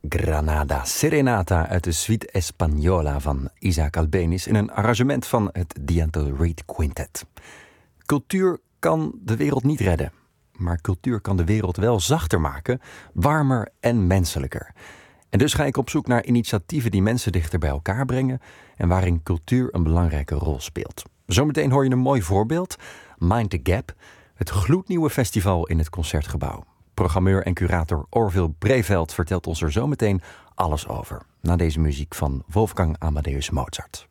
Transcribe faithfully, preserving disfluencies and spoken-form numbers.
Granada Serenata uit de Suite Española van Isaac Albéniz in een arrangement van het Dianto Reed Quintet. Cultuur kan de wereld niet redden, maar cultuur kan de wereld wel zachter maken, warmer en menselijker. En dus ga ik op zoek naar initiatieven die mensen dichter bij elkaar brengen en waarin cultuur een belangrijke rol speelt. Zometeen hoor je een mooi voorbeeld, Mind the Gap, het gloednieuwe festival in het Concertgebouw. Programmeur en curator Orville Breveld vertelt ons er zometeen alles over. Na deze muziek van Wolfgang Amadeus Mozart.